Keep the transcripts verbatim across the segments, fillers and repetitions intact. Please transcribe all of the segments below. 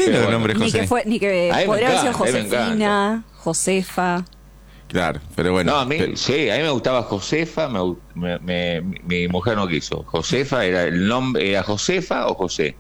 lindos los bueno. nombres Ni José. que, fue, ni que A mí me podría haber sido encanta, a mí me Josefina, Josefa. Claro, pero bueno. No, a mí, pero- sí, a mí me gustaba Josefa, me, gu- me- me- mi mujer no quiso. Josefa era el nombre, era Josefa o José.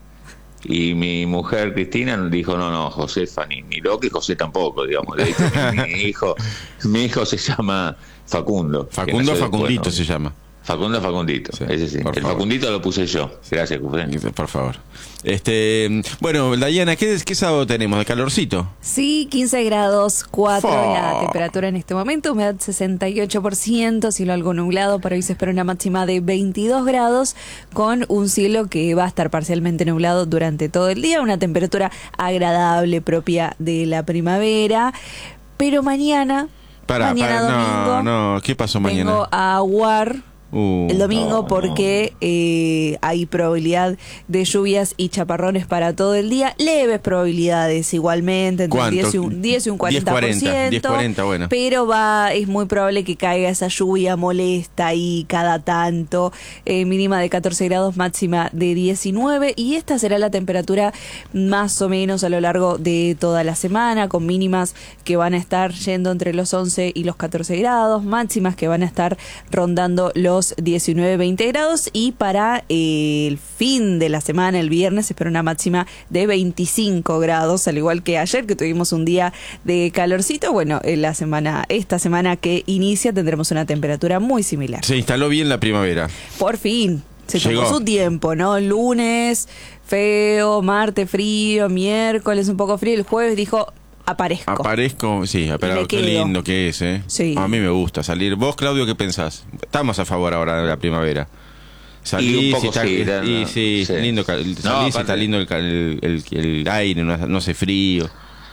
Y mi mujer Cristina dijo, no, no, Josefa ni, ni loco y José tampoco, digamos. De hecho, mi, mi hijo, mi hijo se llama Facundo. que Facundo nació Facundito después, ¿no? se llama. Facundo Facundito, Sí, ese sí. por El favor. Facundito lo puse yo. Gracias, Cufrén. Por favor. Este, bueno, Dayana, ¿qué, qué sábado tenemos? ¿De calorcito? Sí, quince grados cuatro Fua. la temperatura en este momento, humedad sesenta y ocho por ciento, cielo algo nublado, para hoy se espera una máxima de veintidós grados con un cielo que va a estar parcialmente nublado durante todo el día, una temperatura agradable propia de la primavera, pero mañana, Para, mañana para, domingo, no, no, ¿qué pasó mañana? vengo a aguar Uh, el domingo no, porque eh, hay probabilidad de lluvias y chaparrones para todo el día, leves probabilidades igualmente, entre un ¿Cuánto? diez y un, diez y un cuarenta por ciento, diez, cuarenta, bueno. pero va es muy probable que caiga esa lluvia molesta ahí cada tanto, eh, mínima de catorce grados, máxima de diecinueve, y esta será la temperatura más o menos a lo largo de toda la semana, con mínimas que van a estar yendo entre los once y los catorce grados, máximas que van a estar rondando los diecinueve veinte grados, y para eh, el fin de la semana, el viernes, se espera una máxima de veinticinco grados, al igual que ayer que tuvimos un día de calorcito. Bueno, en la semana, esta semana que inicia tendremos una temperatura muy similar. Se instaló bien la primavera. Por fin, se tomó Llegó. su tiempo, ¿no? Lunes feo, martes frío, miércoles un poco frío, el jueves dijo aparezco. Aparezco, sí, pero me qué quedo. lindo que es, ¿eh? Sí. A mí me gusta salir. ¿Vos, Claudio, qué pensás? Estamos a favor ahora de la primavera. Salís Y un poco está, sí, y no, no, sí, sí. lindo, cal- No, salís y está aparte- lindo el, cal- el, el- el aire, no, no hace frío.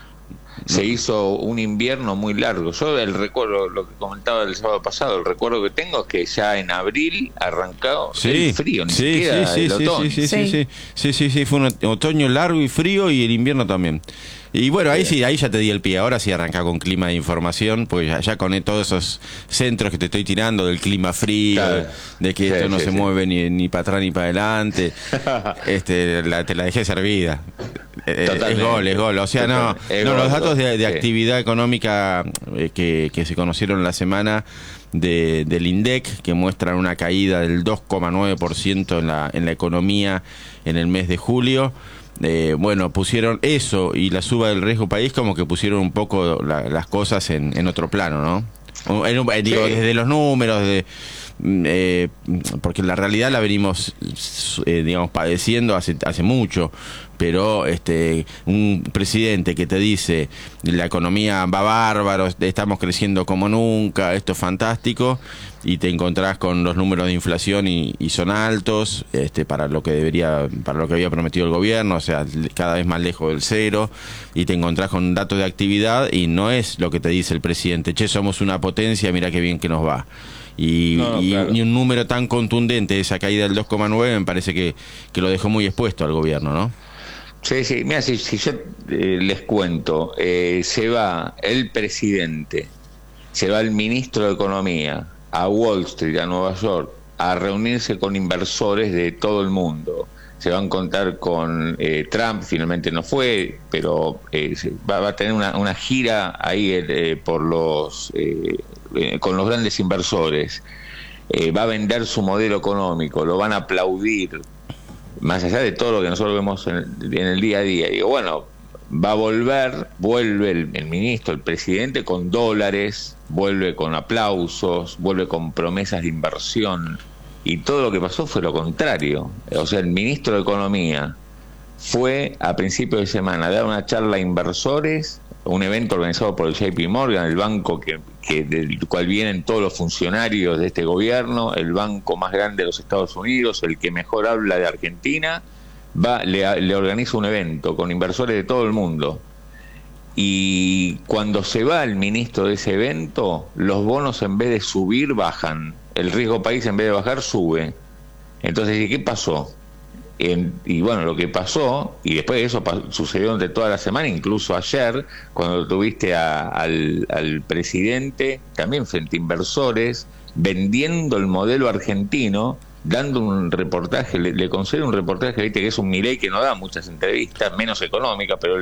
Se hizo un invierno muy largo. Yo el recuerdo, lo que comentaba el sábado pasado, el recuerdo que tengo es que ya en abril arrancó Sí, el frío, ni sí, siquiera sí, sí, el sí, otoño. sí, sí, Sí. sí, sí, sí, sí, fue un ot- otoño largo y frío, y el invierno también. Y bueno, ahí sí, ahí ya te di el pie. Ahora sí arranca con clima de información, pues ya, ya con todos esos centros que te estoy tirando del clima frío, Claro. de que Sí, esto no sí, se sí. mueve ni, ni para atrás ni para adelante. este, la- te la dejé servida. Eh, es Totalmente. gol, es gol. O sea, no, Totalmente. Es no gol, los datos de, de sí. actividad económica eh, que, que se conocieron la semana de, del INDEC, que muestran una caída del dos coma nueve por ciento en la, en la economía en el mes de julio. Eh, bueno, pusieron eso y la suba del riesgo país, como que pusieron un poco la- las cosas en, en otro plano, ¿no? O- en un- eh, digo, Sí. desde los números, de, mm, eh, porque la realidad la venimos, eh, digamos, padeciendo hace, hace mucho, pero este un presidente que te dice la economía va bárbaro, estamos creciendo como nunca, esto es fantástico, y te encontrás con los números de inflación y, y son altos, este para lo que debería, para lo que había prometido el gobierno, o sea, cada vez más lejos del cero, y te encontrás con datos de actividad y no es lo que te dice el presidente, che, somos una potencia, mira qué bien que nos va. Y, No, no, y- claro. y un número tan contundente, esa caída del dos coma nueve, me parece que, que lo dejó muy expuesto al gobierno, ¿no? Sí, sí, mira, si, si yo eh, les cuento, eh, se va el presidente, se va el ministro de Economía a Wall Street, a Nueva York, a reunirse con inversores de todo el mundo. Se va a encontrar con eh, Trump, finalmente no fue, pero eh, se- va, va a tener una, una gira ahí eh, por los eh, eh, con los grandes inversores. Eh, va a vender su modelo económico, lo van a aplaudir, más allá de todo lo que nosotros vemos en el, en el día a día. Digo, bueno, va a volver, vuelve el, el ministro, el presidente con dólares, vuelve con aplausos, vuelve con promesas de inversión, y todo lo que pasó fue lo contrario. O sea, el ministro de Economía fue a principio de semana a dar una charla a inversores, un evento organizado por el J P Morgan, el banco que, que del cual vienen todos los funcionarios de este gobierno, el banco más grande de los Estados Unidos, el que mejor habla de Argentina, va le, le organiza un evento con inversores de todo el mundo. Y cuando se va el ministro de ese evento, los bonos en vez de subir bajan, el riesgo país en vez de bajar sube. Entonces, ¿y qué pasó? En- y bueno, lo que pasó, y después de eso pa- sucedió durante toda la semana, incluso ayer, cuando tuviste a- al, al presidente, también frente a inversores, vendiendo el modelo argentino, dando un reportaje, le, le concede un reportaje, viste que es un Milei que no da muchas entrevistas, menos económicas, pero